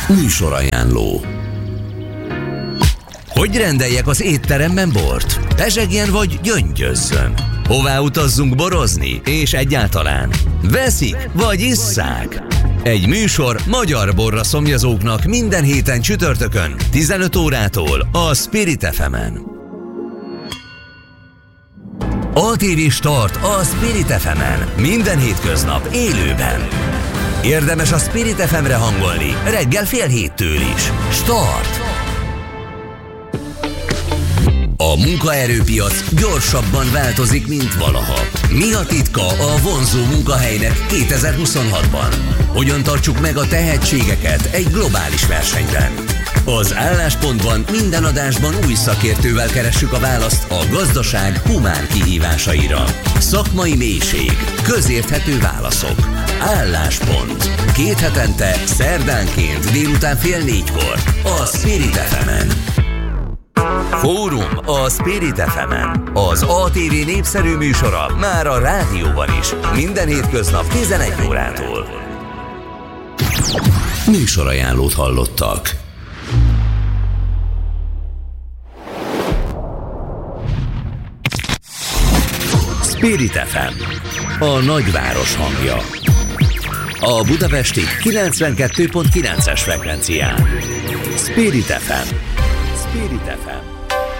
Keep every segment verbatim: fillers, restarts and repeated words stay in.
Műsorajánló. Hogy rendeljek az étteremben bort? Pezsegjen vagy gyöngyözzön? Hová utazzunk borozni? És egyáltalán veszik vagy isszák? Egy műsor magyar borra szomjazóknak minden héten csütörtökön tizenöt órától a Spirit ef emen. á té vé Start a Spirit ef emen minden hétköznap élőben. Érdemes a Spirit ef emre hangolni reggel fél héttől is. Start! A munkaerőpiac gyorsabban változik, mint valaha. Mi a titka a vonzó munkahelynek kétezer-huszonhatban? Hogyan tartsuk meg a tehetségeket egy globális versenyben? Az Álláspontban minden adásban új szakértővel keressük a választ a gazdaság humán kihívásaira. Szakmai mélység, közérthető válaszok. Álláspont. Két hetente, szerdánként délután fél négykor a Spirit ef emen. Fórum a Spirit ef emen. Az á té vé népszerű műsora már a rádióban is. Minden hétköznap tizenegy órától. Műsorajánlót hallottak. Spirit ef em. A nagyváros hangja. A budapesti kilencvenkettő pont kilences frekvencián. Spirit ef em. Spirit ef em.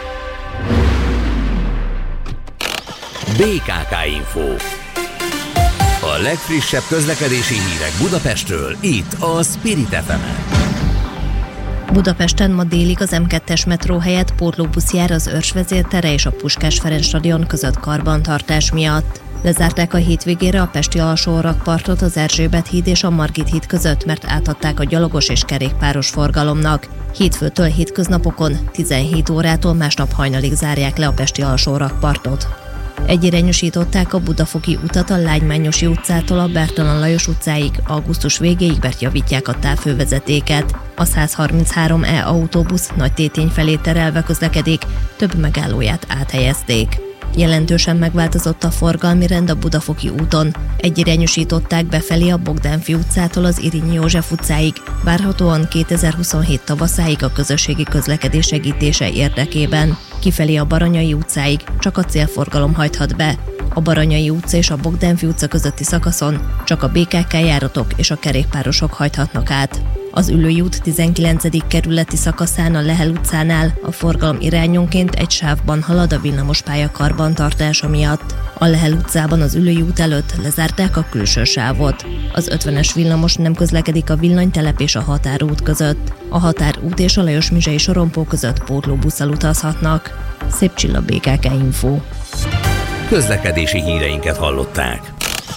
bé ká ká Info. A legfrissebb közlekedési hírek Budapestről, itt a Spirit ef emen. Budapesten ma délig az em kettes metró helyett pótlóbusz jár az Örs vezértere és a Puskás Ferenc stadion között karbantartás miatt. Lezárták a hétvégére a pesti alsórakpartot az Erzsébet híd és a Margit híd között, mert átadták a gyalogos és kerékpáros forgalomnak. Hétfőtől hétköznapokon tizenhét órától másnap hajnalig zárják le a pesti alsórakpartot. Egyirányosították a Budafoki utat a Lágymányosi utcától a Bertalan Lajos utcáig, augusztus végéig, mert javítják a távfővezetéket. A százharminchárom E autóbusz Nagytétény felé terelve közlekedik, több megállóját áthelyezték. Jelentősen megváltozott a forgalmi rend a Budafoki úton. Egyirányosították befelé a Bogdánfi utcától az Irinyi József utcáig, várhatóan kétezer-huszonhét tavaszáig a közösségi közlekedés segítése érdekében. Kifelé a Baranyai utcáig csak a célforgalom hajthat be. A Baranyai utca és a Bogdánfi utca közötti szakaszon csak a bé ká ká járatok és a kerékpárosok hajthatnak át. Az Üllői út tizenkillencedik kerületi szakaszán a Lehel utcánál a forgalom irányonként egy sávban halad a villamospálya karbantartása miatt. A Lehel utcában az Üllői út előtt lezárták a külső sávot. Az ötvenes villamos nem közlekedik a Villanytelep és a Határút között. A Határút és a Lajos Mizsei sorompó között pótlóbusszal utazhatnak. Szép Csilla, bé ká ká Info. Közlekedési híreinket hallották.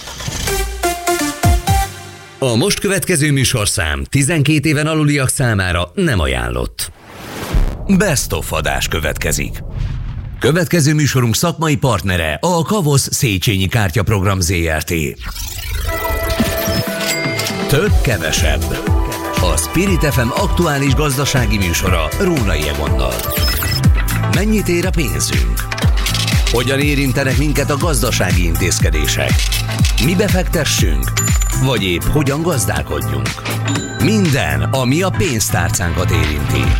A most következő műsorszám tizenkét éven aluliak számára nem ajánlott. Best of adás következik. Következő műsorunk szakmai partnere a Kavosz Széchenyi Kártyaprogram zé er té. Több kevesebb. A Spirit ef em aktuális gazdasági műsora Rónai Egonnal. Mennyit ér a pénzünk? Hogyan érintenek minket a gazdasági intézkedések? Mi befektessünk? Vagy épp hogyan gazdálkodjunk? Minden, ami a pénztárcánkat érinti.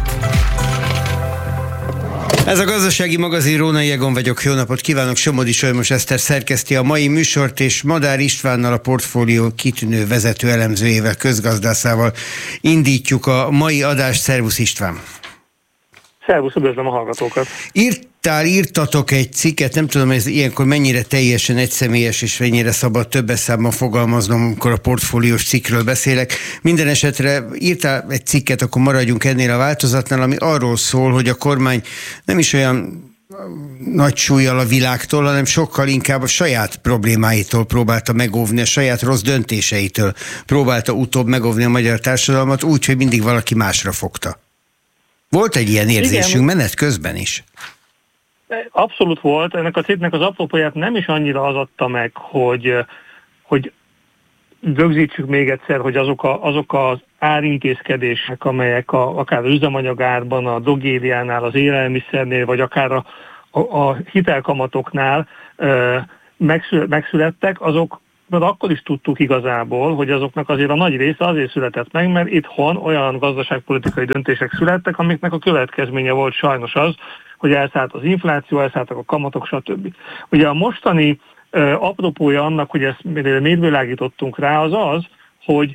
Ez a gazdasági magazin, Rónai Egon vagyok, jó napot kívánok, Somodi Solymos Eszter szerkeszti a mai műsort, és Madár Istvánnal, a Portfólió kitűnő vezető elemzőjével, közgazdászával indítjuk a mai adást. Szervusz István! Szervusz, üdvözlöm a hallgatókat! Írtál, írtatok egy cikket, nem tudom, ez ilyenkor mennyire teljesen egyszemélyes, és mennyire szabad többes számban fogalmaznom, amikor a portfóliós cikkről beszélek. Minden esetre írtál egy cikket, akkor maradjunk ennél a változatnál, ami arról szól, hogy a kormány nem is olyan nagy súllyal a világtól, hanem sokkal inkább a saját problémáitól próbálta megóvni, a saját rossz döntéseitől próbálta utóbb megóvni a magyar társadalmat, úgy, hogy mindig valaki másra fogta. Volt egy ilyen érzésünk, igen, menet közben is. Abszolút volt. Ennek a cikknek az apropóját nem is annyira az adta meg, hogy, hogy rögzítsük még egyszer, hogy azok, a, azok az árintézkedések, amelyek a, akár az üzemanyagárban, a drogériánál, az élelmiszernél, vagy akár a, a, a hitelkamatoknál ö, megszülettek, azok mert akkor is tudtuk igazából, hogy azoknak azért a nagy része azért született meg, mert itthon olyan gazdaságpolitikai döntések születtek, amiknek a következménye volt sajnos az, hogy elszállt az infláció, elszálltak a kamatok, stb. Ugye a mostani ö, apropója annak, hogy ezt miért világítottunk rá, az az, hogy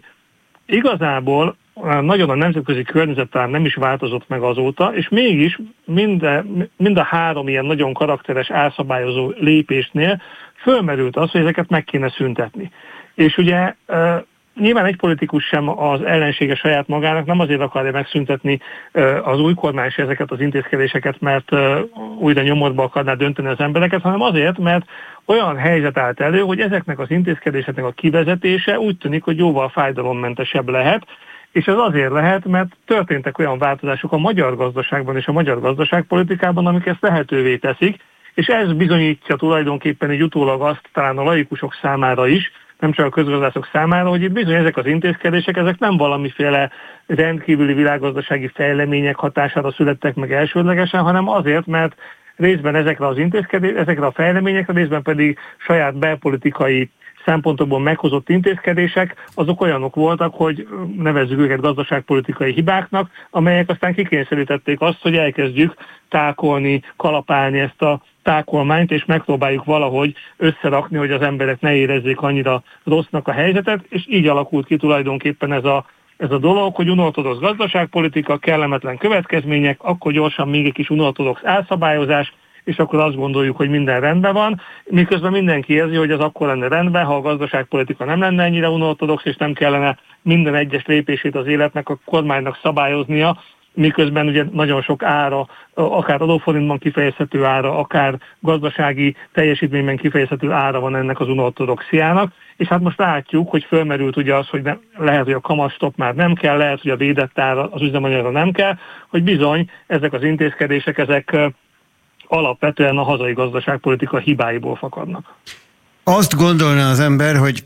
igazából nagyon a nemzetközi környezet talán nem is változott meg azóta, és mégis mind, mind a három ilyen nagyon karakteres álszabályozó lépésnél fölmerült az, hogy ezeket meg kéne szüntetni. És ugye nyilván egy politikus sem az ellensége saját magának, nem azért akarja megszüntetni az új kormány is ezeket az intézkedéseket, mert újra nyomorba akarná dönteni az embereket, hanem azért, mert olyan helyzet állt elő, hogy ezeknek az intézkedéseknek a kivezetése úgy tűnik, hogy jóval fájdalommentesebb lehet, és ez azért lehet, mert történtek olyan változások a magyar gazdaságban és a magyar gazdaságpolitikában, amik ezt lehetővé teszik, és ez bizonyítja tulajdonképpen egy utólag azt talán a laikusok számára is, nem csak a közgazdászok számára, hogy itt bizony ezek az intézkedések, ezek nem valamiféle rendkívüli világgazdasági fejlemények hatására születtek meg elsődlegesen, hanem azért, mert részben ezekre az intézkedések, ezekre a fejleményekre, részben pedig saját belpolitikai szempontokból meghozott intézkedések, azok olyanok voltak, hogy nevezzük őket gazdaságpolitikai hibáknak, amelyek aztán kikényszerítették azt, hogy elkezdjük tákolni, kalapálni ezt a tákolmányt, és megpróbáljuk valahogy összerakni, hogy az emberek ne érezzék annyira rossznak a helyzetet, és így alakult ki tulajdonképpen ez a, ez a dolog, hogy unortodox gazdaságpolitika, kellemetlen következmények, akkor gyorsan még egy kis unortodox elszabályozás, és akkor azt gondoljuk, hogy minden rendben van, miközben mindenki érzi, hogy az akkor lenne rendben, ha a gazdaságpolitika nem lenne ennyire unortodox, és nem kellene minden egyes lépését az életnek a kormánynak szabályoznia, miközben ugye nagyon sok ára, akár adóforintban kifejezhető ára, akár gazdasági teljesítményben kifejezhető ára van ennek az unortodoxiának, és hát most látjuk, hogy fölmerült ugye az, hogy ne, lehet, hogy a kamatstop már nem kell, lehet, hogy a védett ára az üzemanyagra nem kell, hogy bizony ezek az intézkedések, ezek alapvetően a hazai gazdaságpolitika hibáiból fakadnak. Azt gondolná az ember, hogy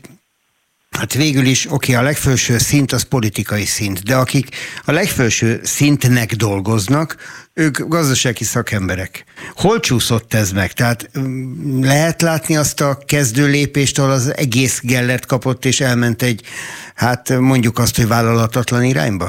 hát végül is, oké, a legfelső szint az politikai szint, de akik a legfelső szintnek dolgoznak, ők gazdasági szakemberek. Hol csúszott ez meg? Tehát lehet látni azt a kezdő lépést, ahol az egész Gellert kapott, és elment egy, hát mondjuk azt, hogy vállalatatlan irányba?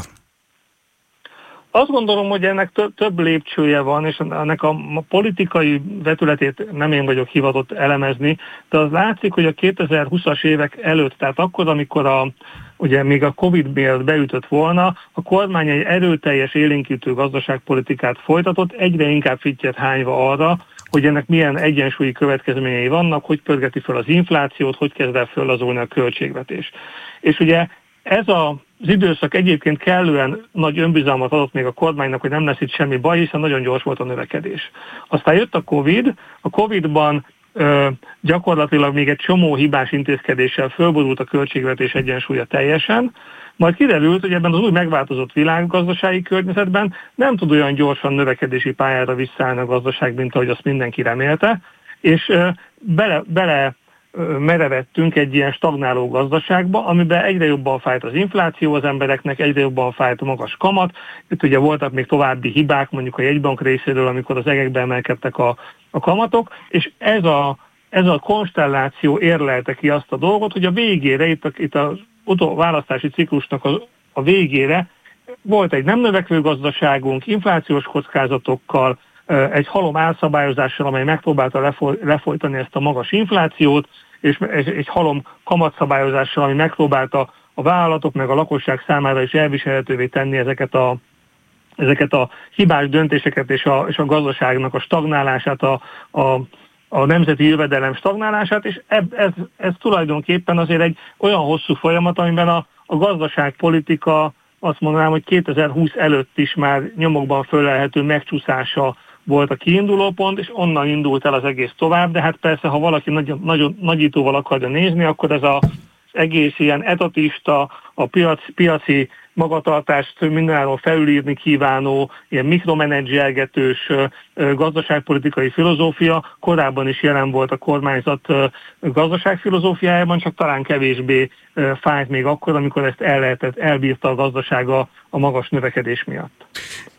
Azt gondolom, hogy ennek több, több lépcsője van, és ennek a politikai vetületét nem én vagyok hivatott elemezni, de az látszik, hogy a kétezer-húszas évek előtt, tehát akkor, amikor a, ugye még a Covid miatt beütött volna, a kormány egy erőteljes élénkítő gazdaságpolitikát folytatott, egyre inkább fittyet hányva arra, hogy ennek milyen egyensúlyi következményei vannak, hogy pörgeti fel az inflációt, hogy kezd el föllazulni a költségvetés. És ugye ez a Az időszak egyébként kellően nagy önbizalmat adott még a kormánynak, hogy nem lesz itt semmi baj, hiszen nagyon gyors volt a növekedés. Aztán jött a Covid, a Covidban ö, gyakorlatilag még egy csomó hibás intézkedéssel fölborult a költségvetés egyensúlya teljesen, majd kiderült, hogy ebben az új megváltozott világgazdasági környezetben nem tud olyan gyorsan növekedési pályára visszaállni a gazdaság, mint ahogy azt mindenki remélte, és ö, bele, bele merevettünk egy ilyen stagnáló gazdaságba, amiben egyre jobban fájt az infláció az embereknek, egyre jobban fájt a magas kamat. Itt ugye voltak még további hibák, mondjuk a jegybank részéről, amikor az egekbe emelkedtek a, a kamatok, és ez a, ez a konstelláció érlelte ki azt a dolgot, hogy a végére, itt a, itt a utó választási ciklusnak a, a végére volt egy nem növekvő gazdaságunk, inflációs kockázatokkal, egy halom álszabályozással, amely megpróbálta lefolytani ezt a magas inflációt, és egy halom kamatszabályozással, ami megpróbálta a vállalatok meg a lakosság számára is elviselhetővé tenni ezeket a, ezeket a hibás döntéseket és a, és a gazdaságnak a stagnálását, a, a, a nemzeti jövedelem stagnálását, és ez, ez, ez tulajdonképpen azért egy olyan hosszú folyamat, amiben a, a gazdaságpolitika, azt mondanám, hogy kétezer-húsz előtt is már nyomokban fölelhető megcsúszása volt a kiinduló pont, és onnan indult el az egész tovább, de hát persze, ha valaki nagyon, nagyon nagyítóval akarja nézni, akkor ez az egész ilyen etatista, a piac, piaci magatartást mindenáról felülírni kívánó, ilyen mikromenedzselgetős gazdaságpolitikai filozófia korábban is jelen volt a kormányzat gazdaságfilozófiájában, csak talán kevésbé fájt még akkor, amikor ezt el lehetett, elbírta a gazdasága a magas növekedés miatt.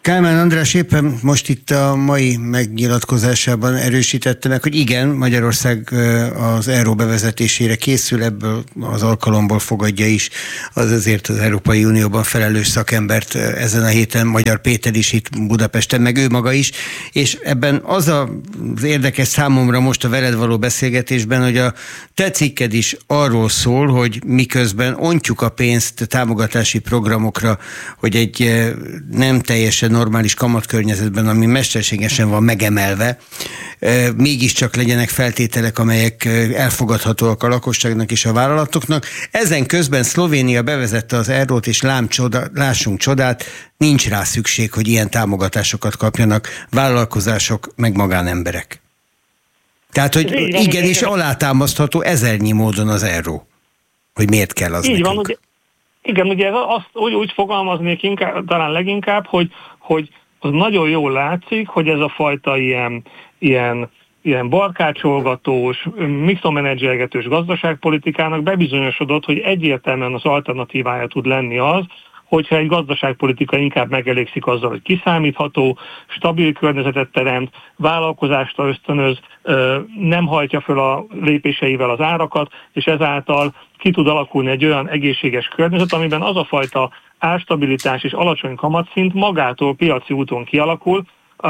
Kálmán András éppen most itt a mai megnyilatkozásában erősítette meg, hogy igen, Magyarország az euró bevezetésére készül, ebből az alkalomból fogadja is az azért az Európai Unióban felelős szakembert ezen a héten, Magyar Péter is itt Budapesten, meg ő maga is, és ebben az az érdekes számomra most a veled való beszélgetésben, hogy a te cikked is arról szól, hogy miközben ontjuk a pénzt támogatási programokra, hogy egy nem teljesen normális kamatkörnyezetben, ami mesterségesen van megemelve, mégiscsak legyenek feltételek, amelyek elfogadhatóak a lakosságnak és a vállalatoknak. Ezen közben Szlovénia bevezette az eurót, és lám csoda, lássunk csodát, nincs rá szükség, hogy ilyen támogatásokat kapjanak vállalkozások, meg magánemberek. Tehát, hogy igenis alátámasztható ezernyi módon az euró, hogy miért kell az így nekünk. Van, ugye, igen, ugye azt úgy, úgy fogalmaznék inkább, talán leginkább, hogy, hogy az nagyon jól látszik, hogy ez a fajta ilyen, ilyen, ilyen barkácsolgatós, mikromenedzselgetős gazdaságpolitikának bebizonyosodott, hogy egyértelműen az alternatívája tud lenni az, hogyha egy gazdaságpolitika inkább megelégszik azzal, hogy kiszámítható, stabil környezetet teremt, vállalkozást ösztönöz, nem hajtja föl a lépéseivel az árakat, és ezáltal ki tud alakulni egy olyan egészséges környezet, amiben az a fajta árstabilitás és alacsony kamatszint magától piaci úton kialakul,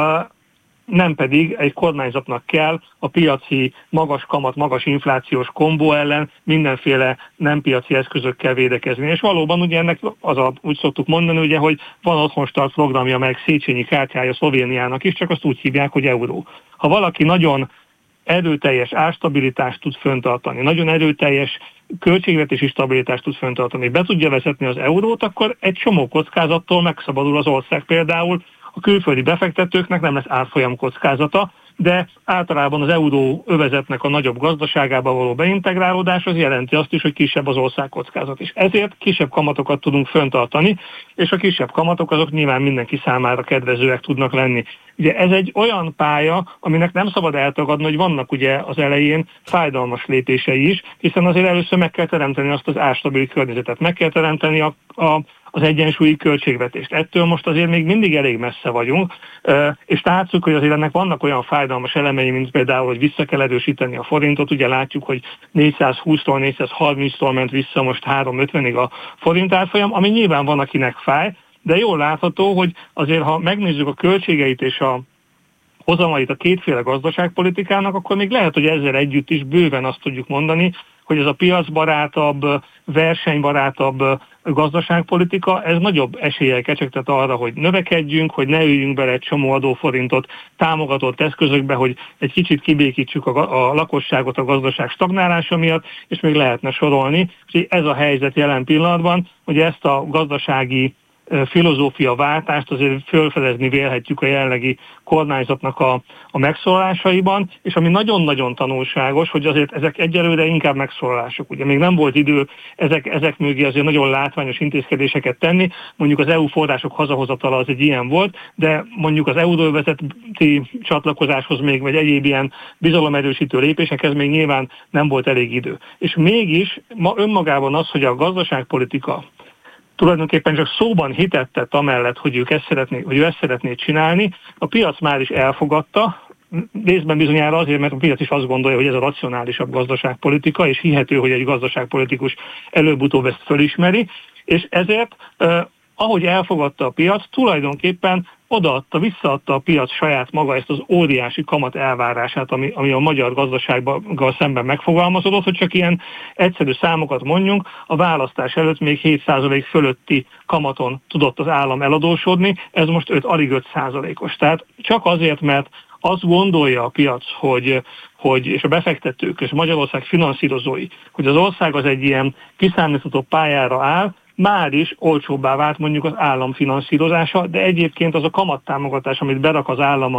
nem pedig egy kormányzatnak kell a piaci magas kamat, magas inflációs kombó ellen mindenféle nem piaci eszközökkel védekezni. És valóban ugye ennek az a, úgy szoktuk mondani, ugye, hogy van otthonstart programja, meg Széchenyi kártyája Szlovéniának is, csak azt úgy hívják, hogy euró. Ha valaki nagyon erőteljes árstabilitást tud fenntartani, nagyon erőteljes költségvetési stabilitást tud fenntartani, be tudja vezetni az eurót, akkor egy csomó kockázattól megszabadul az ország. Például a külföldi befektetőknek nem lesz árfolyam kockázata, de általában az euró övezetnek a nagyobb gazdaságába való beintegrálódás az jelenti azt is, hogy kisebb az ország kockázat is. Ezért kisebb kamatokat tudunk fenntartani, és a kisebb kamatok azok nyilván mindenki számára kedvezőek tudnak lenni. Ugye ez egy olyan pálya, aminek nem szabad eltagadni, hogy vannak ugye az elején fájdalmas lépései is, hiszen azért először meg kell teremteni azt az árstabil környezetet, meg kell teremteni a, a az egyensúlyi költségvetést. Ettől most azért még mindig elég messze vagyunk, és látszuk, hogy azért ennek vannak olyan fájdalmas elemei, mint például, hogy vissza kell erősíteni a forintot. Ugye látjuk, hogy négyszázhúsztól négyszázharminctól ment vissza most háromszázötvenig a forint árfolyam, ami nyilván van, akinek fáj, de jól látható, hogy azért, ha megnézzük a költségeit és a hozamait a kétféle gazdaságpolitikának, akkor még lehet, hogy ezzel együtt is bőven azt tudjuk mondani, hogy ez a piacbarátabb, versenybarátabb gazdaságpolitika, ez nagyobb eséllyel kecsegtet arra, hogy növekedjünk, hogy ne üljünk bele egy csomó adóforintot támogatott eszközökbe, hogy egy kicsit kibékítsük a, a lakosságot a gazdaság stagnálása miatt, és még lehetne sorolni. És ez a helyzet jelen pillanatban, hogy ezt a gazdasági filozófia váltást azért fölfedezni vélhetjük a jelenlegi kormányzatnak a, a megszólalásaiban, és ami nagyon-nagyon tanulságos, hogy azért ezek egyelőre inkább megszólalások. Ugye még nem volt idő ezek, ezek mögé azért nagyon látványos intézkedéseket tenni, mondjuk az é u források hazahozatala az egy ilyen volt, de mondjuk az euróövezeti csatlakozáshoz még, vagy egyéb ilyen bizalomerősítő lépésekhez még nyilván nem volt elég idő. És mégis ma önmagában az, hogy a gazdaságpolitika tulajdonképpen csak szóban hitet tett amellett, hogy, ők ezt szeretnék, hogy ő ezt szeretné csinálni, a piac már is elfogadta, részben bizonyára azért, mert a piac is azt gondolja, hogy ez a racionálisabb gazdaságpolitika, és hihető, hogy egy gazdaságpolitikus előbb-utóbb ezt fölismeri, és ezért, eh, ahogy elfogadta a piac, tulajdonképpen odaadta, visszaadta a piac saját maga ezt az óriási kamat elvárását, ami, ami a magyar gazdasággal szemben megfogalmazódott, hogy csak ilyen egyszerű számokat mondjunk, a választás előtt még hét százalék fölötti kamaton tudott az állam eladósodni, ez most öt, alig öt százalékos. Tehát csak azért, mert azt gondolja a piac, hogy, hogy, és a befektetők, és Magyarország finanszírozói, hogy az ország az egy ilyen kiszámítható pályára áll, már is olcsóbbá vált mondjuk az állam finanszírozása, de egyébként az a kamattámogatás, amit berak az állam a,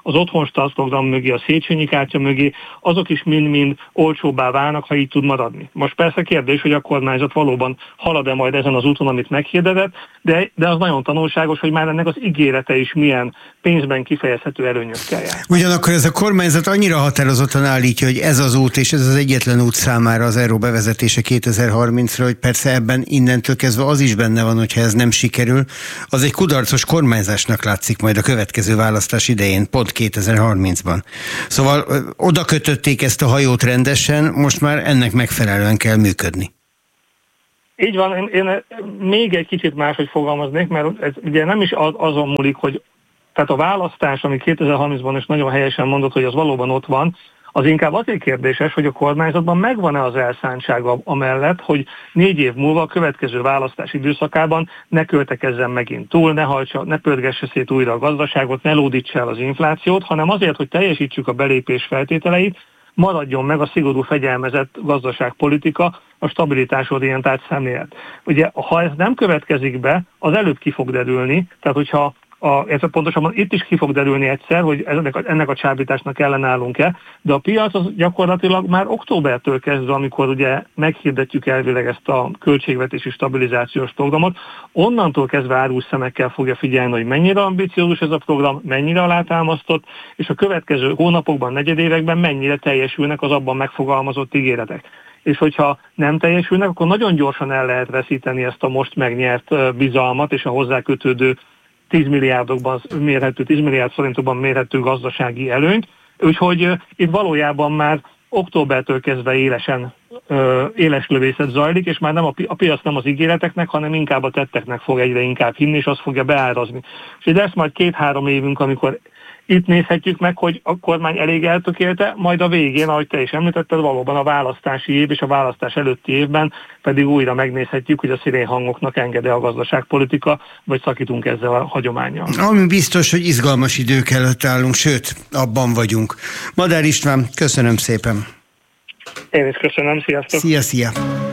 az Otthonstart program mögé, a Széchenyi kártya mögé, azok is mind-mind olcsóbbá válnak, ha így tud maradni. Most persze kérdés, hogy a kormányzat valóban halad-e majd ezen az úton, amit meghirdetett, de, de az nagyon tanulságos, hogy már ennek az ígérete is milyen pénzben kifejezhető előnyökkel jár. Ugyanakkor ez a kormányzat annyira határozottan állítja, hogy ez az út és ez az egyetlen út számára az euró bevezetése kétezer-harmincra, hogy persze ebben innentől kezdve az is benne van, hogyha ez nem sikerül, az egy kudarcos kormányzásnak látszik majd a következő választás idején, pont kétezer-harmincban. Szóval oda kötötték ezt a hajót rendesen, most már ennek megfelelően kell működni. Így van, én, én még egy kicsit máshogy fogalmaznék, mert ez ugye nem is az, azon múlik, hogy tehát a választás, ami kétezer-harmincban is nagyon helyesen mondott, hogy az valóban ott van, az inkább azért kérdéses, hogy a kormányzatban megvan-e az elszántsága amellett, hogy négy év múlva a következő választási időszakában ne költekezzen megint túl, ne hajtsa, ne pörgesse szét újra a gazdaságot, ne lódítsa el az inflációt, hanem azért, hogy teljesítsük a belépés feltételeit, maradjon meg a szigorú fegyelmezett gazdaságpolitika, a stabilitásorientált szemlélet. Ugye, ha ez nem következik be, az előbb ki fog derülni, tehát hogyha A, ez pontosabban itt is ki fog derülni egyszer, hogy ennek a, ennek a csábításnak ellenállunk-e, de a piac az gyakorlatilag már októbertől kezdve, amikor ugye meghirdetjük elvileg ezt a költségvetési stabilizációs programot, onnantól kezdve árus szemekkel fogja figyelni, hogy mennyire ambiciózus ez a program, mennyire alátámasztott, és a következő hónapokban, negyedévekben mennyire teljesülnek az abban megfogalmazott ígéretek. És hogyha nem teljesülnek, akkor nagyon gyorsan el lehet veszíteni ezt a most megnyert bizalmat és a hozzá kötődő tíz milliárdokban mérhető, tíz milliárd forintokban mérhető gazdasági előnyt, úgyhogy uh, itt valójában már októbertől kezdve élesen, uh, éles lövészet zajlik, és már nem a, pi- a piac nem az ígéreteknek, hanem inkább a tetteknek fog egyre inkább hinni, és azt fogja beárazni. És így lesz majd két-három évünk, amikor itt nézhetjük meg, hogy a kormány elég eltökélte, majd a végén, ahogy te is említetted, valóban a választási év és a választás előtti évben pedig újra megnézhetjük, hogy a szirénhangoknak enged-e a gazdaságpolitika, vagy szakítunk ezzel a hagyománnyal. Ami biztos, hogy izgalmas idők előtt állunk, sőt, abban vagyunk. Madár István, köszönöm szépen. Én is köszönöm, sziasztok! Szia, szia!